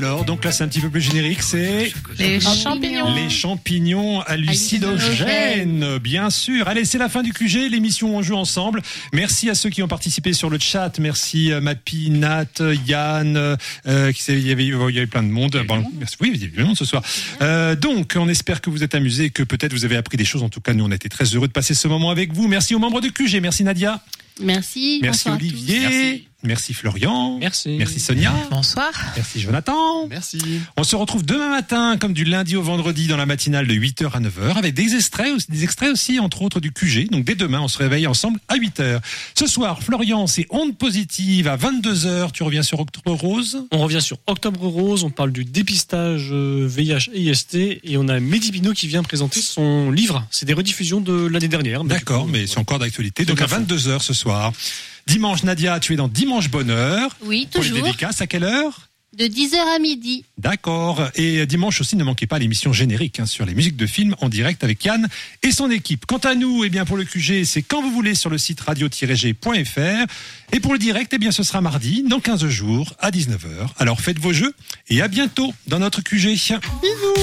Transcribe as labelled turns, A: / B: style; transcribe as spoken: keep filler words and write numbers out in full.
A: alors, donc là c'est un petit peu plus générique, c'est
B: Les champignons.
A: les champignons hallucinogènes, bien sûr. Allez, c'est la fin du Q G, l'émission On joue ensemble. Merci à ceux qui ont participé sur le chat. Merci euh, Mapi, Nat, Yann, euh, qui il y avait il y avait plein de monde. Bon, merci. Oui, il y avait du monde ce soir. Euh, donc, on espère que vous êtes amusés, que peut-être vous avez appris des choses. En tout cas, nous on a été très heureux de passer ce moment avec vous. Merci aux membres du Q G. Merci Nadia.
B: Merci.
A: Merci Olivier.
C: Merci.
A: Merci Florian.
C: Merci.
A: Merci Sonia.
B: Bonsoir.
A: Merci Jonathan.
C: Merci.
A: On se retrouve demain matin, comme du lundi au vendredi, dans la matinale de huit heures à neuf heures, avec des extraits, aussi, des extraits aussi, entre autres, du Q G. Donc dès demain, on se réveille ensemble à huit heures. Ce soir, Florian, c'est Onde Positive à vingt-deux heures. Tu reviens sur Octobre Rose.
C: On revient sur Octobre Rose, on parle du dépistage V I H et I S T et on a Mehdi Pinot qui vient présenter son livre. C'est des rediffusions de l'année dernière.
A: D'accord, mais c'est encore d'actualité. Donc à vingt-deux heures ce soir. Dimanche, Nadia, tu es dans Dimanche Bonheur.
B: Oui,
A: Pour les
B: toujours.
A: dédicaces, à quelle heure ?
B: De dix heures à midi.
A: D'accord. Et dimanche aussi, ne manquez pas l'émission générique hein, sur les musiques de films en direct avec Yann et son équipe. Quant à nous, eh bien pour le Q G, c'est quand vous voulez sur le site radio tiret g point f r. Et pour le direct, eh bien ce sera mardi, dans quinze jours, à dix-neuf heures. Alors faites vos jeux et à bientôt dans notre Q G. Bisous.